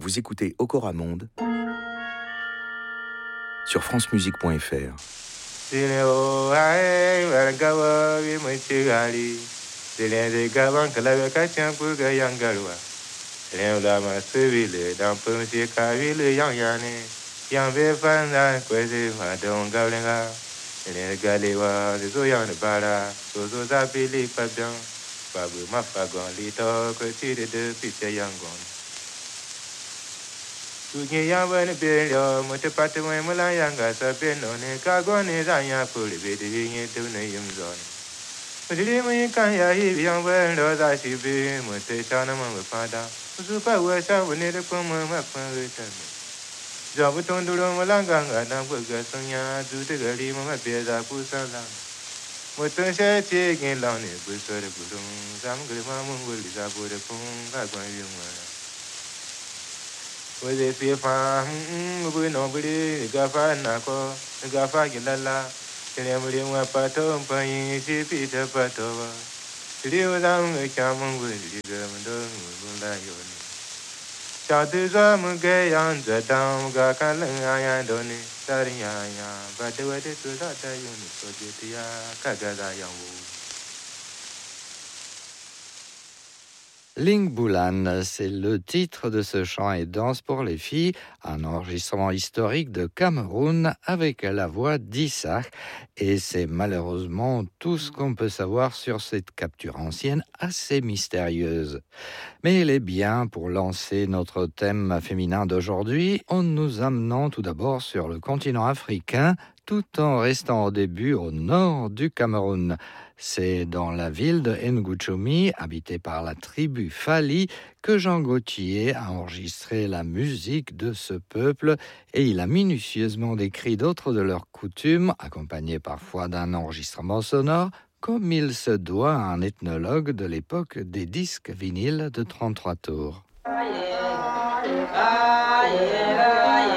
Vous écoutez Okora Monde sur francemusique.fr. Ling Boulan, c'est le titre de ce chant et danse pour les filles, un enregistrement historique de Cameroun avec la voix d'Issach. Et c'est malheureusement tout ce qu'on peut savoir sur cette capture ancienne assez mystérieuse. Mais elle est bien pour lancer notre thème féminin d'aujourd'hui en nous amenant tout d'abord sur le continent africain tout en restant au début au nord du Cameroun. C'est dans la ville de Ngoutchoumi, habitée par la tribu Fali, que Jean Gaultier a enregistré la musique de ce peuple et il a minutieusement décrit d'autres de leurs coutumes, accompagnées parfois d'un enregistrement sonore, comme il se doit à un ethnologue de l'époque des disques vinyles de 33 tours.